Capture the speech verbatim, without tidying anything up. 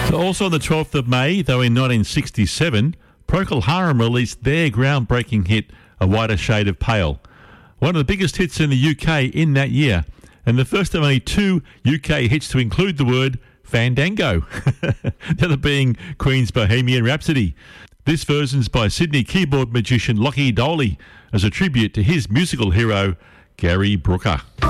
Also on the twelfth of May, though in nineteen sixty-seven, Procol Harum released their groundbreaking hit, A Whiter Shade of Pale. One of the biggest hits in the U K in that year, and the first of only two U K hits to include the word Fandango, the other being Queen's Bohemian Rhapsody. This version's by Sydney keyboard magician Lockie Doley as a tribute to his musical hero, Gary Brooker.